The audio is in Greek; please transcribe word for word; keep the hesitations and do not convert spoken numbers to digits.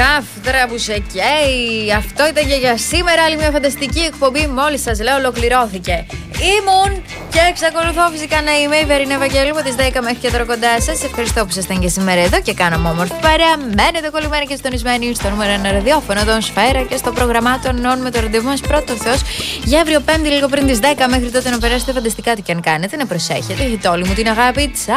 Κάφτρα που σε καίει. Αυτό ήταν και για σήμερα. Άλλη μια φανταστική εκπομπή. Μόλις σας λέω, ολοκληρώθηκε. Ήμουν και εξακολουθώ φυσικά να είμαι η Βερίνα Ευαγγέλου με τις δέκα μέχρι και τώρα κοντά σας. Ευχαριστώ που ήσασταν και σήμερα εδώ και κάναμε όμορφη παρέα. Μένετε κολλημένοι και στονισμένοι στο νούμερο ένα ραδιόφωνο, τον Σφαίρα, και στο πρόγραμμά των νέων με το ραντεβού μας πρώτο Θεός για αύριο Πέμπτη λίγο πριν τις δέκα. Μέχρι τότε να περάσετε φανταστικά τι και αν κάνετε. Να προσέχετε. Έχετε όλοι μου την αγάπη.